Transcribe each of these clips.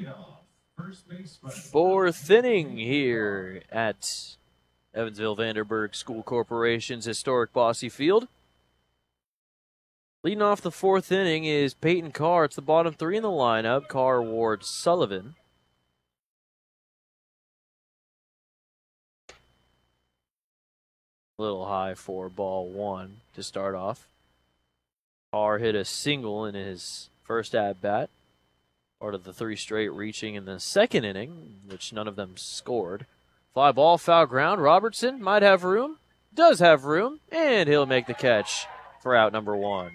Fourth inning here at Evansville Vanderburg School Corporation's historic Bosse Field. Leading off the fourth inning is Peyton Carr. It's the bottom three in the lineup. Carr, Ward, Sullivan. A little high for ball one to start off. Carr hit a single in his first at-bat. Part of the three straight reaching in the second inning, which none of them scored. Fly ball, foul ground. Robertson might have room, does have room, and he'll make the catch for out number one.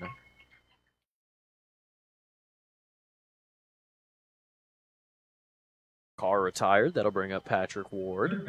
Carr retired. That'll bring up Patrick Ward.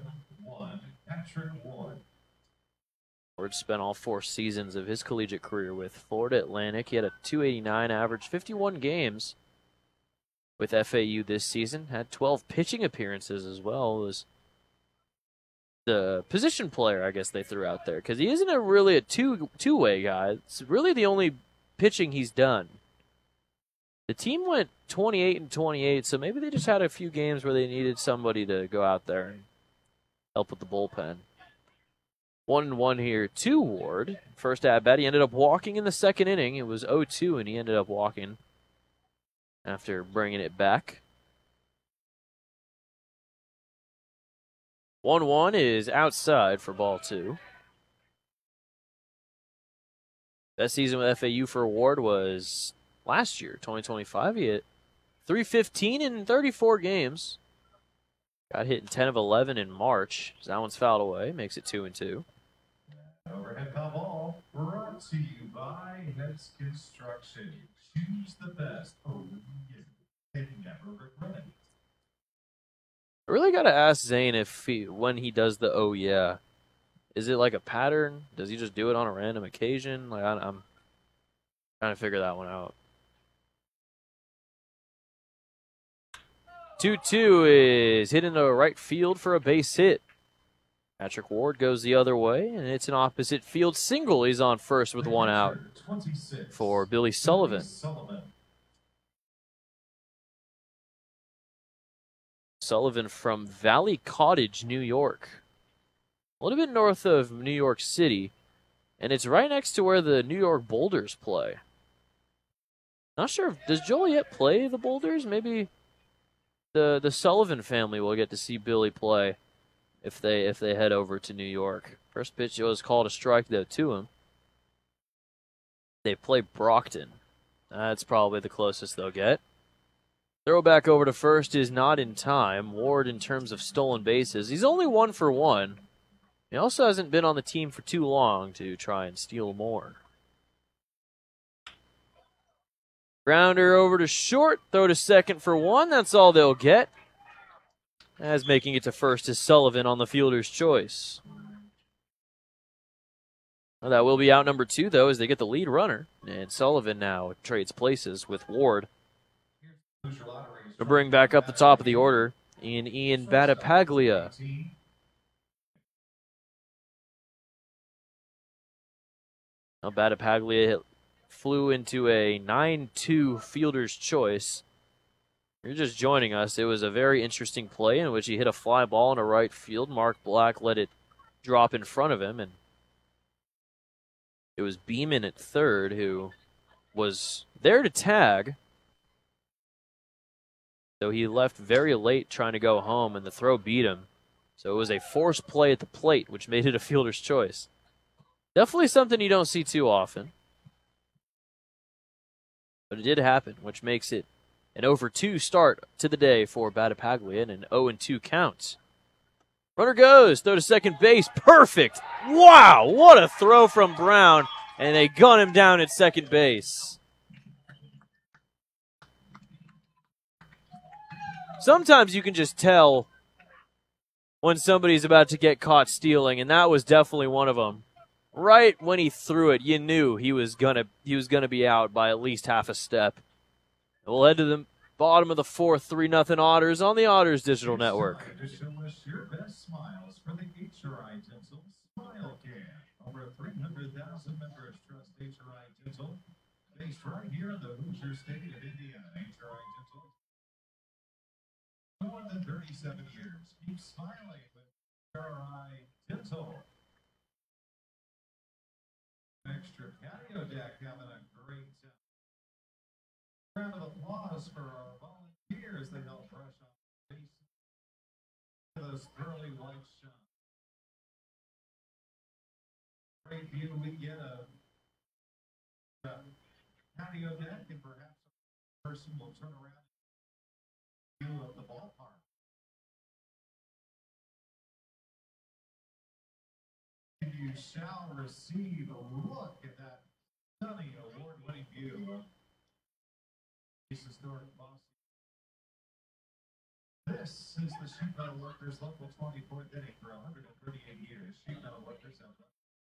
Ward spent all 4 seasons of his collegiate career with Florida Atlantic. He had a .289 average, 51 games with FAU this season. Had 12 pitching appearances as well. Was the position player, I guess they threw out there, because he isn't really a two-way guy. It's really the only pitching he's done. The team went 28-28, so maybe they just had a few games where they needed somebody to go out there and help with the bullpen. 1-1 here to Ward. First at bat, he ended up walking in the second inning. It was 0-2, and he ended up walking after bringing it back. 1-1 is outside for ball two. That season with FAU for Ward was last year, 2025. He hit .315 in 34 games. Got hit in 10 of 11 in March. So that one's fouled away. Makes it 2-2. Overhead foul ball brought to you by Heads Construction. Choose the best. Oh, yeah. Never regret. I really got to ask Zane if when he does the oh yeah, is it like a pattern? Does he just do it on a random occasion? Like I'm trying to figure that one out. 2-2 is hit into right field for a base hit. Patrick Ward goes the other way, and it's an opposite field single. He's on first with one out for Billy Sullivan. Sullivan from Valley Cottage, New York. A little bit north of New York City, and it's right next to where the New York Boulders play. Not sure, does Joliet play the Boulders? Maybe the Sullivan family will get to see Billy play if they head over to New York. First pitch was called a strike, though, to him. They play Brockton. That's probably the closest they'll get. Throw back over to first is not in time. Ward, in terms of stolen bases, he's only 1 for 1. He also hasn't been on the team for too long to try and steal more. Grounder over to short. Throw to second for 1. That's all they'll get. As making it to first is Sullivan on the fielder's choice. Well, that will be out number 2, though, as they get the lead runner. And Sullivan now trades places with Ward. To bring back up the top of the order in Ian Battipaglia. Now Battipaglia flew into a 9-2 fielder's choice. If you're just joining us, it was a very interesting play in which he hit a fly ball in a right field. Mark Black let it drop in front of him, and it was Beeman at third who was there to tag. So he left very late trying to go home, and the throw beat him. So it was a forced play at the plate, which made it a fielder's choice. Definitely something you don't see too often. But it did happen, which makes it an 0-2 start to the day for Battipaglia and an 0-2 count. Runner goes, throw to second base, perfect! Wow, what a throw from Brown, and they gun him down at second base. Sometimes you can just tell when somebody's about to get caught stealing, and that was definitely one of them. Right when he threw it, you knew he was gonna be out by at least half a step. And we'll head to the bottom of the fourth, 3-0 Otters on the Otters Digital Network. Your best smiles for the HRI Dental Smile Care. Over 300,000 members trust HRI Dental. Based right here in the Hoosier State of Indiana. HRI Dental. 37 years. Keep smiling with RI Dental. Extra patio deck having a great time. Round of applause for our volunteers. They help brush off the face. Those pearly white shots. Great view. We get a patio deck, and perhaps a person will turn around and view of the ballpark. You shall receive a look at that stunning award-winning view of East Historic Boston. This is the Sheet Metal Workers Local 24th inning for 138 years. Sheet Metal Workers have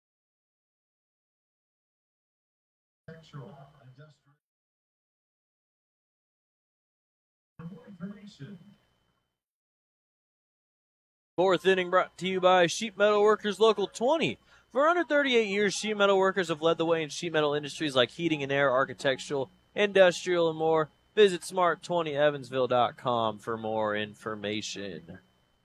architectural, industrial. For more information, Fourth inning brought to you by Sheet Metal Workers Local 20. For 138 years, Sheet Metal Workers have led the way in sheet metal industries like heating and air, architectural, industrial, and more. Visit smart20evansville.com for more information.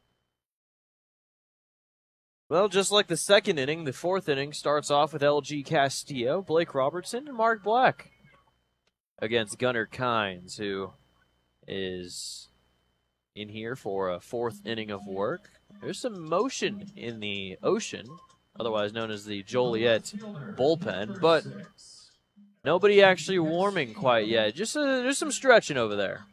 Well, just like the second inning, the fourth inning starts off with LG Castillo, Blake Robertson, and Mark Black against Gunnar Kynes, who is in here for a fourth inning of work. There's some motion in the ocean, otherwise known as the Joliet bullpen, but nobody actually warming quite yet. Just there's some stretching over there.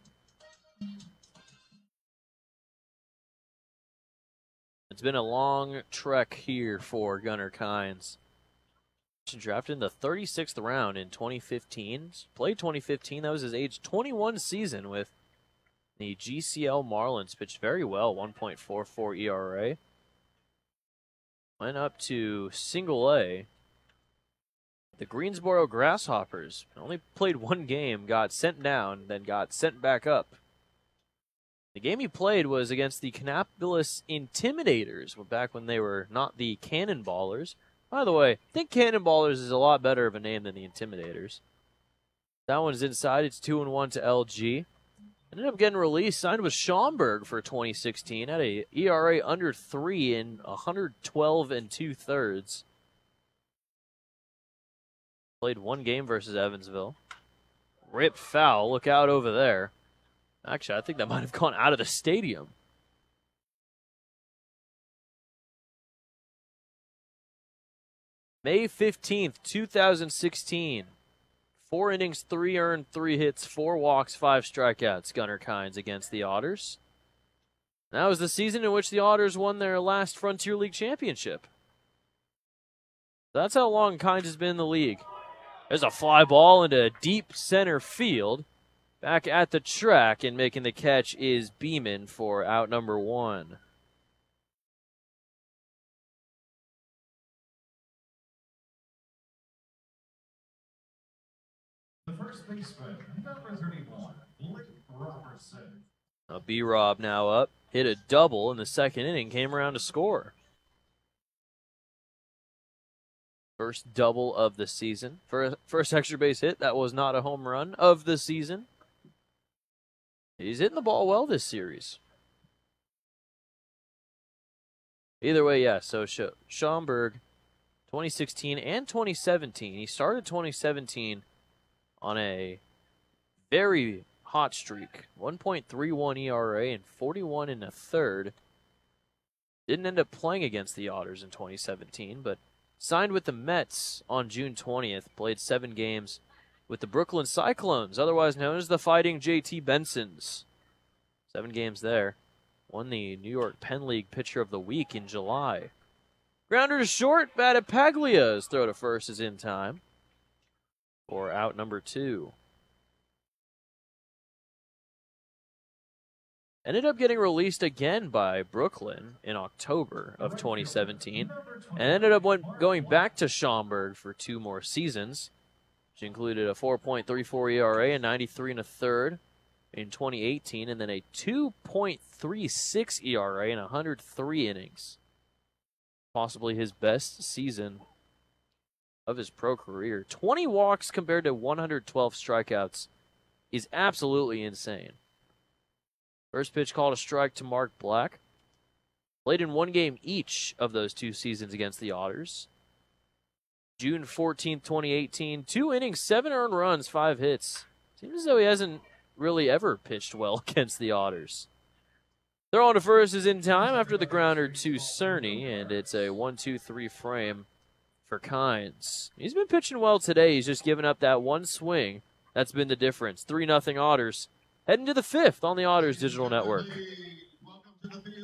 It's been a long trek here for Gunnar Kynes. Drafted in the 36th round in 2015. Played 2015. That was his age 21 season with the GCL Marlins. Pitched very well, 1.44 ERA. Went up to single A. The Greensboro Grasshoppers only played one game, got sent down, then got sent back up. The game he played was against the Kannapolis Intimidators, back when they were not the Cannonballers. By the way, I think Cannonballers is a lot better of a name than the Intimidators. That one's inside. It's 2-1 to LG. Ended up getting released, signed with Schaumburg for 2016. Had a ERA under 3 in 112 2/3. Played one game versus Evansville. Ripped foul. Look out over there. Actually, I think that might have gone out of the stadium. May 15th, 2016. 4 innings, 3 earned, 3 hits, 4 walks, 5 strikeouts. Gunnar Kynes against the Otters. That was the season in which the Otters won their last Frontier League championship. That's how long Kynes has been in the league. There's a fly ball into deep center field. Back at the track and making the catch is Beeman for out number 1. the first baseman, number 31, Blake Robertson. B-Rob now up. Hit a double in the second inning. Came around to score. First double of the season. First extra base hit. That was not a home run of the season. He's hitting the ball well this series. Either way, yeah. So Schaumburg, 2016 and 2017. He started 2017 on a very hot streak. 1.31 ERA and 41 1/3. Didn't end up playing against the Otters in 2017, but signed with the Mets on June 20th. Played 7 games with the Brooklyn Cyclones, otherwise known as the Fighting JT Bensons. 7 games there. Won the New York Penn League Pitcher of the Week in July. Grounder to short, Battapaglia's throw to first is in time for out number 2. Ended up getting released again by Brooklyn in October of 2017, and ended up going back to Schaumburg for 2 more seasons, which included a 4.34 ERA and 93 1/3 in 2018, and then a 2.36 ERA in 103 innings. Possibly his best season of his pro career. 20 walks compared to 112 strikeouts is absolutely insane. First pitch called a strike to Mark Black. Played in one game each of those 2 seasons against the Otters. June 14th, 2018, 2 innings, 7 earned runs, 5 hits. Seems as though he hasn't really ever pitched well against the Otters. Throw on to first is in time after the grounder to Cerny, and it's a 1-2-3 frame for Kynes. He's been pitching well today. He's just given up that one swing. That's been the difference. 3-0 Otters. Heading to the 5th on the Otters Digital Network. Welcome to the